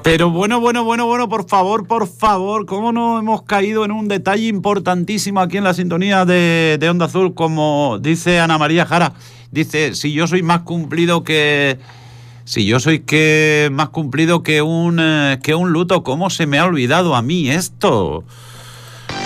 Pero bueno, por favor, ¿cómo no hemos caído en un detalle importantísimo aquí en la sintonía de Onda Azul? Como dice Ana María Jara, dice, si yo soy más cumplido que un luto, ¿cómo se me ha olvidado a mí esto?